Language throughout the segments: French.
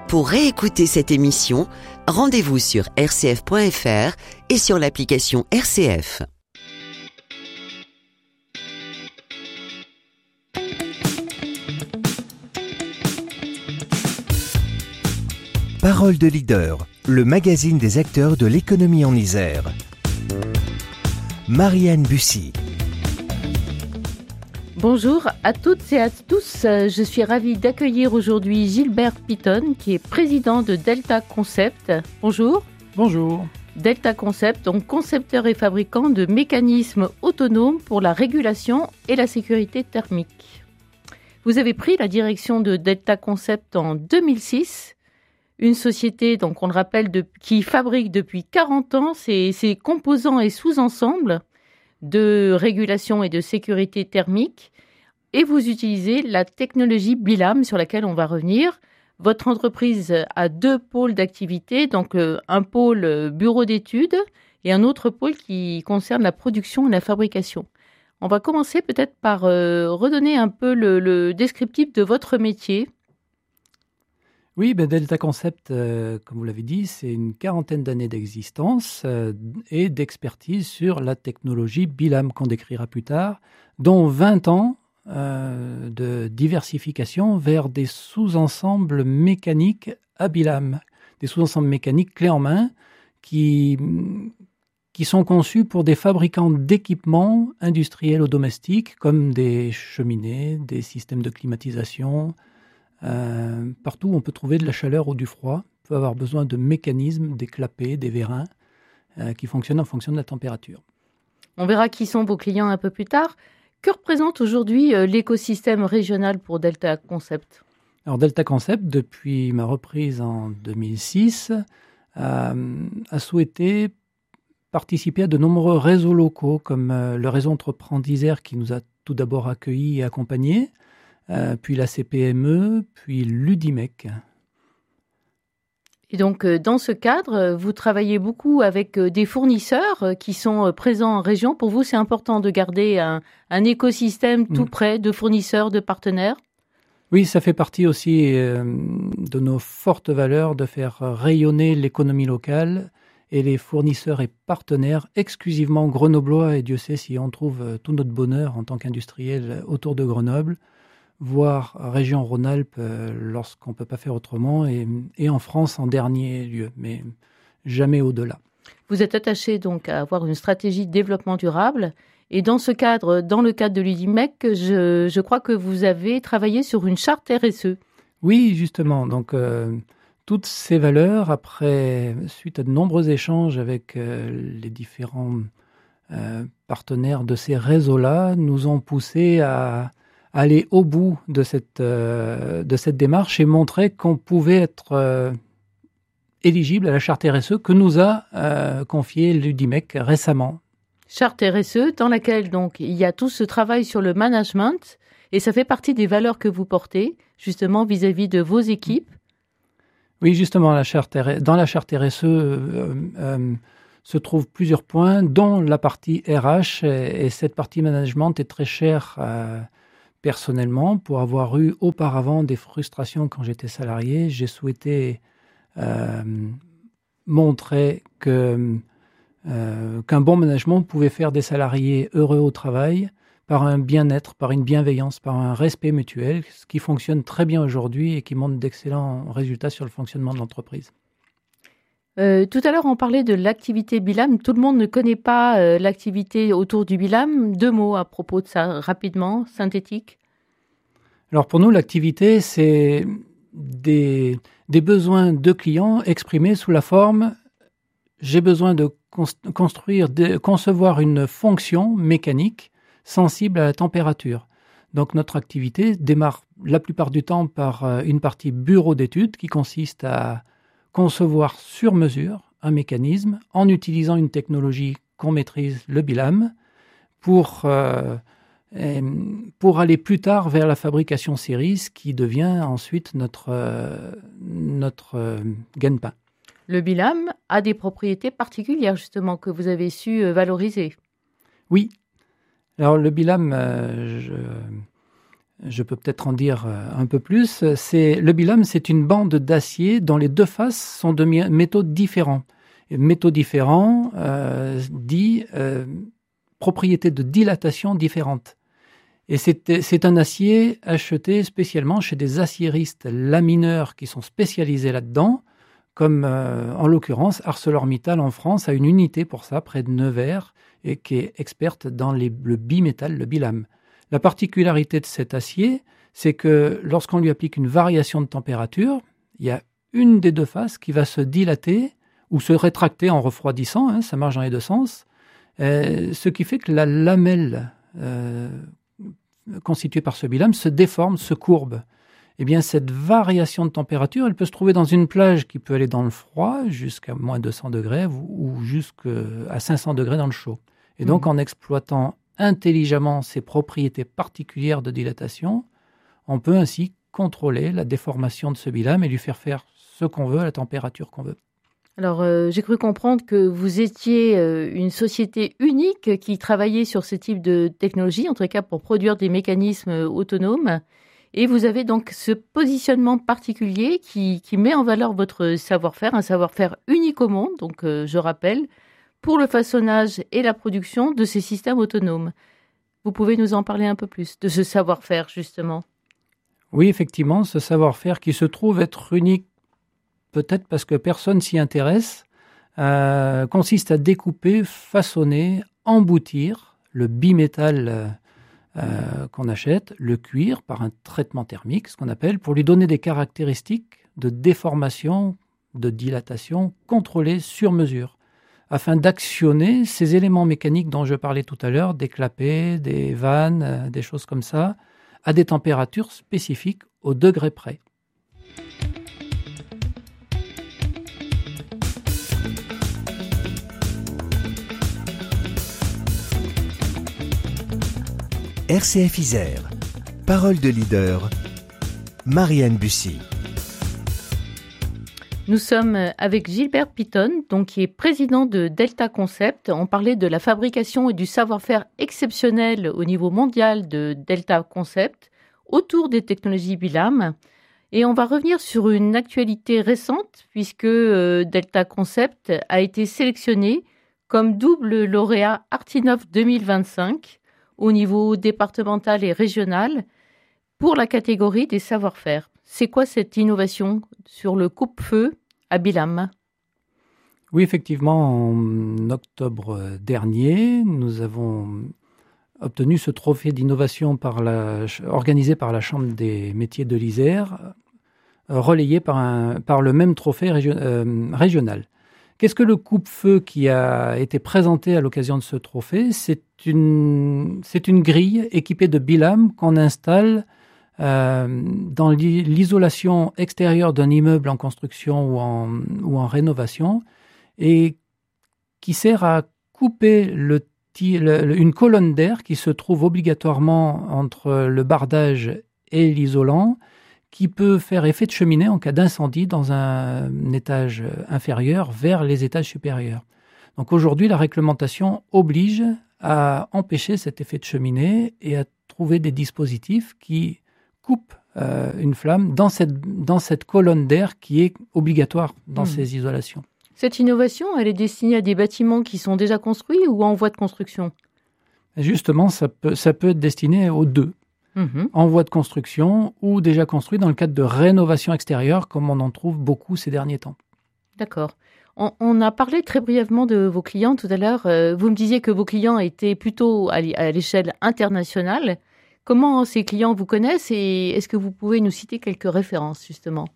Pour réécouter cette émission, rendez-vous sur rcf.fr et sur l'application RCF. Parole de leader, le magazine des acteurs de l'économie en Isère. Marianne Bussy. Bonjour à toutes et à tous, je suis ravie d'accueillir aujourd'hui Gilbert Pitton qui est président de Delta Concept. Bonjour. Bonjour. Delta Concept, donc concepteur et fabricant de mécanismes autonomes pour la régulation et la sécurité thermique. Vous avez pris la direction de Delta Concept en 2006, une société, donc on le rappelle, qui fabrique depuis 40 ans ses composants et sous-ensembles de régulation et de sécurité thermique, et vous utilisez la technologie BILAM sur laquelle on va revenir. Votre entreprise a 2 pôles d'activité, donc un pôle bureau d'études et un autre pôle qui concerne la production et la fabrication. On va commencer peut-être par redonner un peu le descriptif de votre métier. Oui, Delta Concept, comme vous l'avez dit, c'est une 40aine d'années d'existence et d'expertise sur la technologie BILAM qu'on décrira plus tard, dont 20 ans de diversification vers des sous-ensembles mécaniques à BILAM, des sous-ensembles mécaniques clés en main qui sont conçus pour des fabricants d'équipements industriels ou domestiques comme des cheminées, des systèmes de climatisation. Partout où on peut trouver de la chaleur ou du froid, on peut avoir besoin de mécanismes, des clapets, des vérins qui fonctionnent en fonction de la température. On verra qui sont vos clients un peu plus tard. Que représente aujourd'hui l'écosystème régional pour Delta Concept ? Alors Delta Concept, depuis ma reprise en 2006, a souhaité participer à de nombreux réseaux locaux, comme le réseau Entreprendre d'Isère qui nous a tout d'abord accueillis et accompagnés, puis la CPME, puis l'UDIMEC. Et donc, dans ce cadre, vous travaillez beaucoup avec des fournisseurs qui sont présents en région. Pour vous, c'est important de garder un écosystème tout près de fournisseurs, de partenaires ? Oui, ça fait partie aussi de nos fortes valeurs de faire rayonner l'économie locale et les fournisseurs et partenaires exclusivement grenoblois. Et Dieu sait si on trouve tout notre bonheur en tant qu'industriel autour de Grenoble, voire région Rhône-Alpes lorsqu'on ne peut pas faire autrement, et en France en dernier lieu, mais jamais au-delà. Vous êtes attaché donc à avoir une stratégie de développement durable, et dans ce cadre, dans le cadre de l'UDIMEC, je crois que vous avez travaillé sur une charte RSE. Oui, justement, donc toutes ces valeurs, suite à de nombreux échanges avec les différents partenaires de ces réseaux-là, nous ont poussé à aller au bout de cette démarche et montrer qu'on pouvait être éligible à la charte RSE que nous a confiée l'UDIMEC récemment. Charte RSE dans laquelle donc il y a tout ce travail sur le management et ça fait partie des valeurs que vous portez justement vis-à-vis de vos équipes. Oui, justement, dans la charte RSE se trouvent plusieurs points, dont la partie RH, et cette partie management est très chère personnellement. Pour avoir eu auparavant des frustrations quand j'étais salarié, j'ai souhaité montrer qu'un bon management pouvait faire des salariés heureux au travail par un bien-être, par une bienveillance, par un respect mutuel, ce qui fonctionne très bien aujourd'hui et qui montre d'excellents résultats sur le fonctionnement de l'entreprise. Tout à l'heure, on parlait de l'activité BILAM. Tout le monde ne connaît pas l'activité autour du BILAM. 2 mots à propos de ça, rapidement, synthétique. Alors pour nous, l'activité, c'est des besoins de clients exprimés sous la forme « j'ai besoin de concevoir une fonction mécanique sensible à la température ». Donc notre activité démarre la plupart du temps par une partie bureau d'études qui consiste à concevoir sur mesure un mécanisme en utilisant une technologie qu'on maîtrise, le BILAM, pour aller plus tard vers la fabrication série, ce qui devient ensuite notre gagne-pain. Le BILAM a des propriétés particulières justement que vous avez su valoriser. Oui. Alors le BILAM, Je peux peut-être en dire un peu plus. Le bilame, c'est une bande d'acier dont les deux faces sont de métaux différents. Et métaux différents dit propriétés de dilatation différentes. Et c'est un acier acheté spécialement chez des aciéristes lamineurs qui sont spécialisés là-dedans, comme en l'occurrence ArcelorMittal en France a une unité pour ça, près de Nevers, et qui est experte dans le bimétal, le bilame. La particularité de cet acier, c'est que lorsqu'on lui applique une variation de température, il y a une des deux faces qui va se dilater ou se rétracter en refroidissant, ça marche dans les deux sens, ce qui fait que la lamelle constituée par ce bilame se déforme, se courbe. Eh bien, cette variation de température, elle peut se trouver dans une plage qui peut aller dans le froid, jusqu'à moins 200 degrés, ou jusqu'à 500 degrés dans le chaud. Et donc, en exploitant intelligemment ces propriétés particulières de dilatation, on peut ainsi contrôler la déformation de ce bilame et lui faire ce qu'on veut à la température qu'on veut. Alors, j'ai cru comprendre que vous étiez une société unique qui travaillait sur ce type de technologie, en tout cas pour produire des mécanismes autonomes. Et vous avez donc ce positionnement particulier qui met en valeur votre savoir-faire, un savoir-faire unique au monde, donc je rappelle, pour le façonnage et la production de ces systèmes autonomes. Vous pouvez nous en parler un peu plus de ce savoir-faire, justement? Oui, effectivement, ce savoir-faire qui se trouve être unique, peut-être parce que personne s'y intéresse, consiste à découper, façonner, emboutir le bimétal qu'on achète, le cuir, par un traitement thermique, ce qu'on appelle, pour lui donner des caractéristiques de déformation, de dilatation contrôlées sur mesure, afin d'actionner ces éléments mécaniques dont je parlais tout à l'heure, des clapets, des vannes, des choses comme ça, à des températures spécifiques au degré près. RCF Isère, parole de leader, Marianne Bussy. Nous sommes avec Gilbert Pitton, qui est président de Delta Concept. On parlait de la fabrication et du savoir-faire exceptionnel au niveau mondial de Delta Concept autour des technologies bilame. Et on va revenir sur une actualité récente puisque Delta Concept a été sélectionné comme double lauréat Artinov 2025 au niveau départemental et régional pour la catégorie des savoir-faire. C'est quoi cette innovation sur le coupe-feu à bilame? Oui, effectivement, en octobre dernier, nous avons obtenu ce trophée d'innovation organisé par la Chambre des métiers de l'Isère, relayé par le même trophée régional. Qu'est-ce que le coupe-feu qui a été présenté à l'occasion de ce trophée? C'est une grille équipée de bilame qu'on installe dans l'isolation extérieure d'un immeuble en construction ou en rénovation et qui sert à couper une colonne d'air qui se trouve obligatoirement entre le bardage et l'isolant, qui peut faire effet de cheminée en cas d'incendie dans un étage inférieur vers les étages supérieurs. Donc aujourd'hui, la réglementation oblige à empêcher cet effet de cheminée et à trouver des dispositifs qui coupent une flamme dans cette colonne d'air qui est obligatoire dans ces isolations. Cette innovation, elle est destinée à des bâtiments qui sont déjà construits ou en voie de construction? Justement, ça peut être destiné aux deux. En voie de construction ou déjà construit dans le cadre de rénovation extérieure, comme on en trouve beaucoup ces derniers temps. D'accord. On a parlé très brièvement de vos clients tout à l'heure. Vous me disiez que vos clients étaient plutôt à l'échelle internationale. Comment ces clients vous connaissent et est-ce que vous pouvez nous citer quelques références, justement?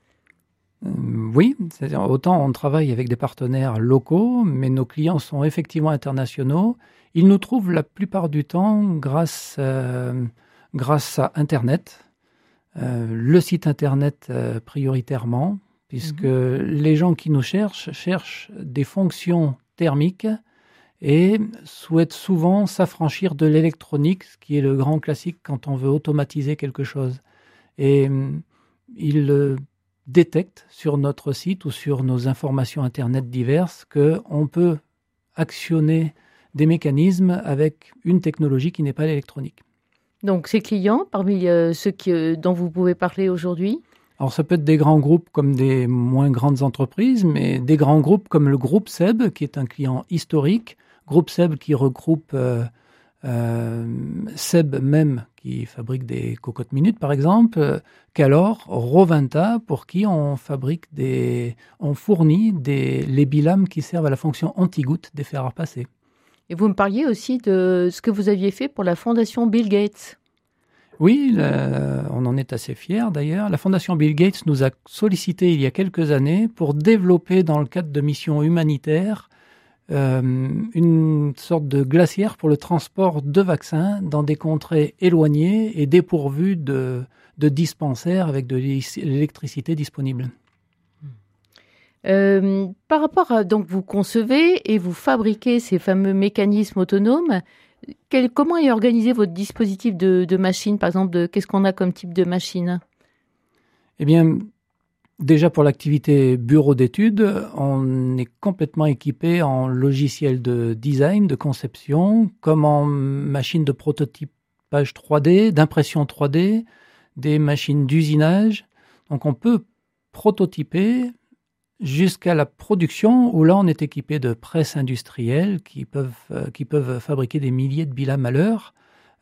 Oui, c'est-à-dire autant on travaille avec des partenaires locaux, mais nos clients sont effectivement internationaux. Ils nous trouvent la plupart du temps grâce à Internet, le site Internet prioritairement, puisque les gens qui nous cherchent des fonctions thermiques et souhaitent souvent s'affranchir de l'électronique, ce qui est le grand classique quand on veut automatiser quelque chose. Et ils détectent sur notre site ou sur nos informations Internet diverses qu'on peut actionner des mécanismes avec une technologie qui n'est pas l'électronique. Donc, ces clients, parmi ceux dont vous pouvez parler aujourd'hui? Alors, ça peut être des grands groupes comme des moins grandes entreprises, mais des grands groupes comme le groupe SEB, qui est un client historique. Groupe SEB qui regroupe SEB même, qui fabrique des cocottes minutes, par exemple, qu'alors Roventa, pour qui on fournit les bilames qui servent à la fonction anti-goutte des fers à repasser. Et vous me parliez aussi de ce que vous aviez fait pour la fondation Bill Gates. Oui, on en est assez fiers d'ailleurs. La fondation Bill Gates nous a sollicité il y a quelques années pour développer dans le cadre de missions humanitaires une sorte de glacière pour le transport de vaccins dans des contrées éloignées et dépourvues de dispensaires avec de l'électricité disponible. Par rapport à, donc vous concevez et vous fabriquez ces fameux mécanismes autonomes, comment est organisé votre dispositif de machine, par exemple, qu'est-ce qu'on a comme type de machine? Eh bien, déjà pour l'activité bureau d'études, on est complètement équipé en logiciel de design, de conception, comme en machine de prototypage 3D, d'impression 3D, des machines d'usinage. Donc on peut prototyper jusqu'à la production, où là on est équipé de presses industrielles qui peuvent fabriquer des milliers de bilames à l'heure,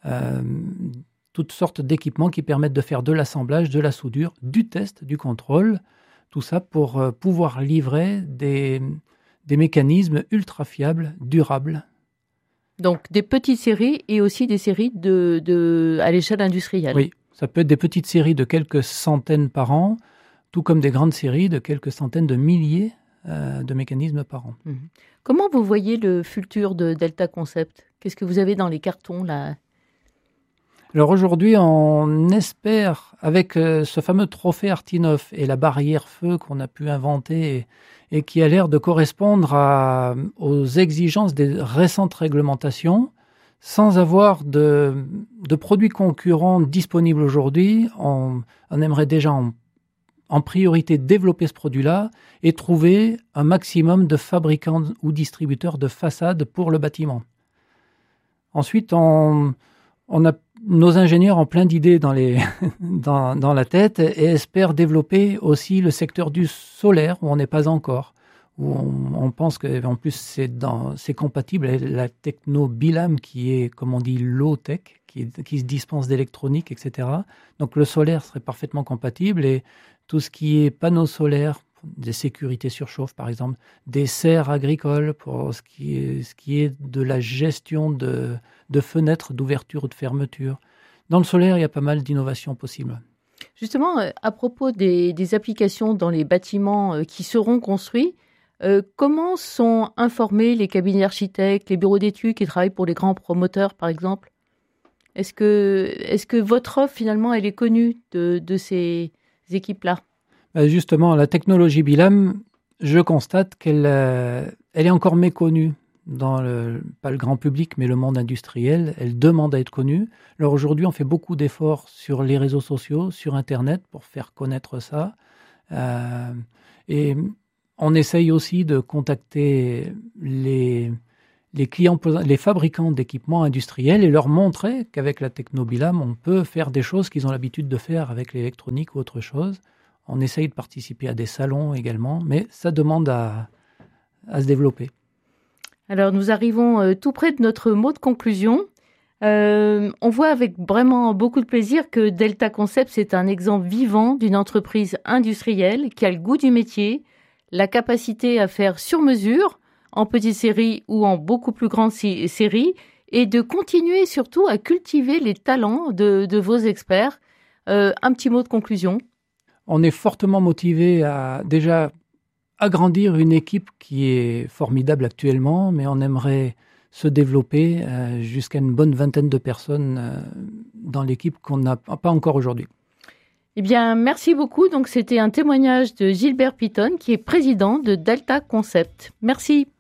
toutes sortes d'équipements qui permettent de faire de l'assemblage, de la soudure, du test, du contrôle, tout ça pour pouvoir livrer des mécanismes ultra fiables, durables. Donc des petites séries et aussi des séries à l'échelle industrielle. Oui, ça peut être des petites séries de quelques centaines par an, tout comme des grandes séries de quelques centaines de milliers de mécanismes par an. Comment vous voyez le futur de Delta Concept? Qu'est-ce que vous avez dans les cartons là? Alors aujourd'hui, on espère, avec ce fameux trophée Artinov et la barrière feu qu'on a pu inventer et qui a l'air de correspondre aux exigences des récentes réglementations, sans avoir de produits concurrents disponibles aujourd'hui, on aimerait déjà en priorité développer ce produit-là et trouver un maximum de fabricants ou distributeurs de façades pour le bâtiment. Ensuite, on a nos ingénieurs ont plein d'idées dans la tête et espèrent développer aussi le secteur du solaire où on n'est pas encore, où on pense qu'en plus c'est compatible avec la techno Bilam qui est, comme on dit, low-tech, qui se dispense d'électronique, etc. Donc le solaire serait parfaitement compatible et tout ce qui est panneaux solaires, des sécurités surchauffe par exemple, des serres agricoles pour ce qui est de la gestion de fenêtres d'ouverture ou de fermeture. Dans le solaire, il y a pas mal d'innovations possibles. Justement, à propos des applications dans les bâtiments qui seront construits, comment sont informés les cabinets d'architectes, les bureaux d'études qui travaillent pour les grands promoteurs par exemple? Est-ce que votre offre finalement elle est connue de ces équipes-là? Justement, la technologie Bilam, je constate qu'elle est encore méconnue dans pas le grand public, mais le monde industriel. Elle demande à être connue. Alors aujourd'hui, on fait beaucoup d'efforts sur les réseaux sociaux, sur Internet, pour faire connaître ça. Et on essaye aussi de contacter les clients, les fabricants d'équipements industriels et leur montrer qu'avec la techno Bilam, on peut faire des choses qu'ils ont l'habitude de faire avec l'électronique ou autre chose. On essaye de participer à des salons également, mais ça demande à se développer. Alors, nous arrivons tout près de notre mot de conclusion. On voit avec vraiment beaucoup de plaisir que Delta Concept, c'est un exemple vivant d'une entreprise industrielle qui a le goût du métier, la capacité à faire sur mesure, en petites séries ou en beaucoup plus grandes séries, et de continuer surtout à cultiver les talents de vos experts. Un petit mot de conclusion. On est fortement motivé à déjà agrandir une équipe qui est formidable actuellement, mais on aimerait se développer jusqu'à une bonne vingtaine de personnes dans l'équipe qu'on n'a pas encore aujourd'hui. Eh bien, merci beaucoup. Donc, c'était un témoignage de Gilbert Pitton, qui est président de Delta Concept. Merci.